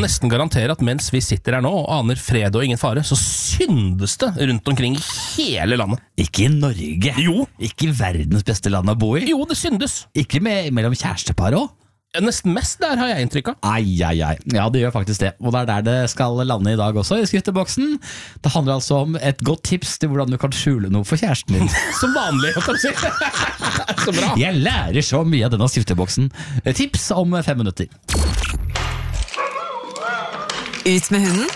nesten garantere at mens vi sitter her nå og aner fred og ingen fare, så syndes det rundt omkring i hele landet. Ikke i Norge. Jo. Ikke i verdens beste land å bo i. Jo, det syndes. Ikke mellom kjærestepar også. Nesten mest der har jeg inntrykk av. Ai. Ja, det gjør faktisk det. Og det der det skal lande i dag også, i skrifteboksen. Det handler altså om et godt tips til hvordan du kan skjule noe for kjæresten din. Som vanlig, kan du si. Så bra. Jeg lærer så mye av denne skrifteboksen. Tips om 5 minutter. Ut med hunden.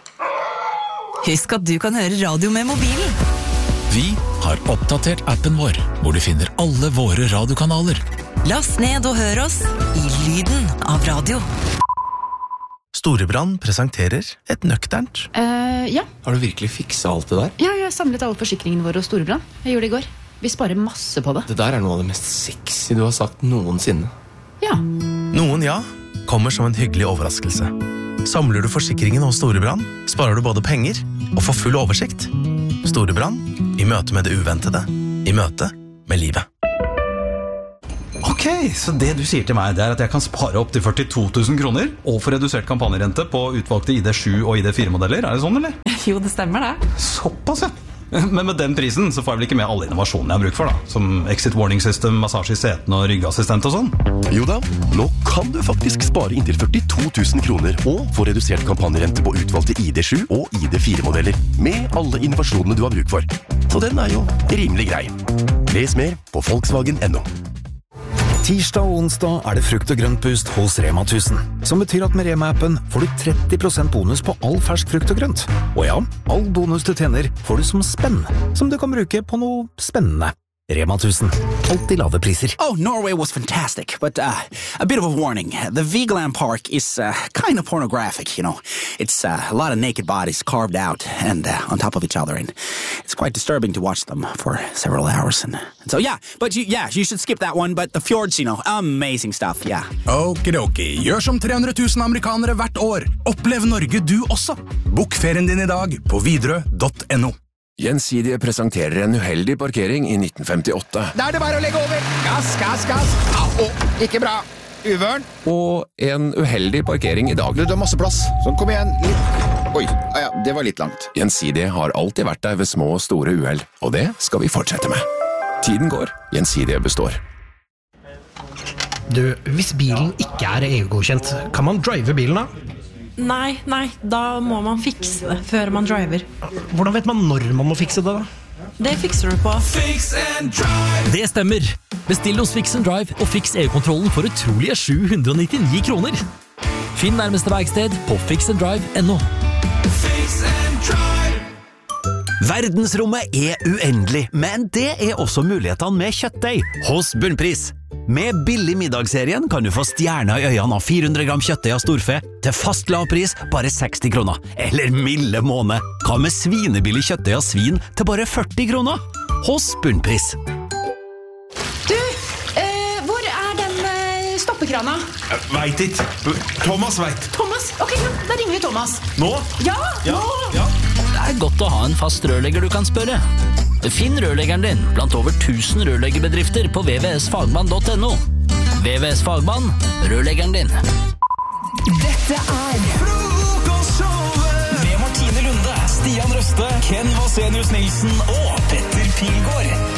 Husk at du kan høre radio med mobilen. Vi har oppdatert appen vår, hvor du finner alle våre radiokanaler. Last ned og hør oss i lyden av radio. Storebrand presenterer et nøkternt. Ja. Har du virkelig fikset alt det der? Ja, jeg samlet alle forsikringene våre hos Storebrand. Jeg gjorde det i går. Vi sparer masse på det. Det der er noe av det mest sexy du har sagt noensinne. Ja. Noen ja, kommer som en hyggelig overraskelse. Samler du forsikringen hos Storebrand, sparer du både penger og får full oversikt. Storebrand, i møte med det uventede. I møte med livet. Ok, så det du sier til meg, det er at jeg kan spare opp til 42 000 kroner og få redusert kampanjerente på utvalgte ID7 og ID4-modeller. Er det sånn, eller? Jo, det stemmer det. Såpass, ja. Men med den prisen så får jeg vel ikke med alle innovasjonene jeg har bruk for, da. Som exit warning system, massasje i setene og ryggassistent og sånn. Jo da, nå kan du faktisk spare inntil 42 000 kroner og få redusert kampanjerente på utvalgte ID7 og ID4-modeller med alle innovasjonene du har bruk for. Så den er jo rimelig grei. Les mer på Volkswagen.no. Tirsdag og onsdag er det frukt og grønt boost hos Rema 1000, som betyr at med Rema-appen får du 30% bonus på all fersk frukt og grønt. Og ja, all bonus du tjener får du som spenn, som du kan bruke på noe spennende. Rema 1000. Alltid lave priser. Oh, Norway was fantastic, but a bit of a warning. The Vigeland Park is kind of pornographic, you know. It's a lot of naked bodies carved out and on top of each other, and it's quite disturbing to watch them for several hours. And so, yeah, but you should skip that one, but the fjords, you know, amazing stuff, yeah. Okidoki, gjør som 300 000 amerikanere hvert år. Opplev Norge du også. Bok ferien din i dag på Widerøe.no. Gjensidige presenterer en uheldig parkering i 1958. Da er det bare å legge over. Gass. Ikke bra. Uvørn. Og en uheldig parkering i dag. Du har masse plass. Sånn, kom igjen. Oi, ja, det var litt langt. Gjensidige har alltid vært der ved små og store uheld, og det skal vi fortsette med. Tiden går. Gjensidige består. Du, hvis bilen ikke er EU-godkjent, kan man drive bilen da? Nei, da må man fikse det før man driver. Hvordan vet man når man må fikse det da? Det fikser du på Fix and Drive. Det stemmer. Bestill hos Fix and Drive og fiks EU-kontrollen for utrolige 799 kroner. Finn nærmeste verksted på fixanddrive.no. Fix and Drive. Verdensrommet er uendelig, men det er også mulighetene med kjøttdeig hos Bunnpris. Med billig middagsserien kan du få stjerner i øynene av 400 gram kjøttdeig av storfe til fast lavpris bare 60 kroner. Eller milde måne. Hva med svinebillig kjøttdeig av svin til bare 40 kroner? Hos Bunnpris. Du, hvor er den stoppekrana? Vet ikke. Thomas vet. Thomas? Ok, ja, da ringer vi Thomas. Nå? Ja. Det er godt å ha en fast rørlegger du kan spørre. Finn rørleggeren din blant over 1000 rørleggerbedrifter på vvsfagmann.no. VVS Fagmann, rørleggeren din. Dette er Frokostshowet med Martine Lunde, Stian Røste, Ken Vasenius Nilsen og Petter Pilgaard.